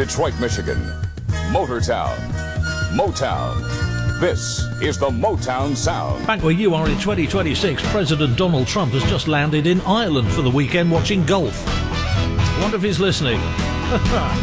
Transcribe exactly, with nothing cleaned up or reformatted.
Detroit, Michigan. Motortown. Motown. This is the Motown Sound. Back where you are in twenty twenty-six, President Donald Trump has just landed in Ireland for the weekend watching golf. I wonder if he's listening.